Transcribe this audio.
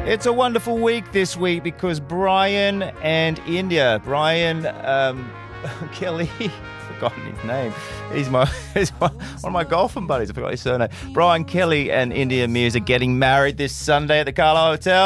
It's a wonderful week this week because Brian and India, Kelly, I've forgotten his name. He's one of my golfing buddies. I forgot his surname. Brian Kelly and India Mears are getting married this Sunday at the Carlisle Hotel.